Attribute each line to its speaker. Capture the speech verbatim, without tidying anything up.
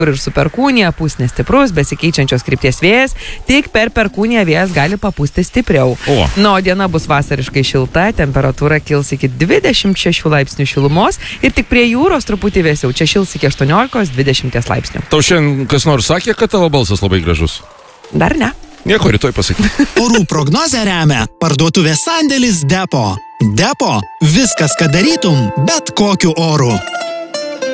Speaker 1: ir su perkūnija pūs nestiprus, besikeičiančios krypties vėjas, tik per perkūniją vėjas gali papūsti stipriau.
Speaker 2: O.
Speaker 1: Na, o diena bus vasariškai šilta, temperatūra kils iki dvidešimt šešių laipsnių šilumos ir tik prie jūros truputį vėsiau, čia šils iki aštuoniolikos dvidešimt laipsnių.
Speaker 2: Tau šiandien kas nors sakė, kad tavo balsas labai gražus?
Speaker 1: Dar ne.
Speaker 2: Nieko, rytoj pasakyti.
Speaker 3: Orų prognozę remia parduotuvės sandėlis Depo. Depo – viskas, ką darytum, bet kokiu oru.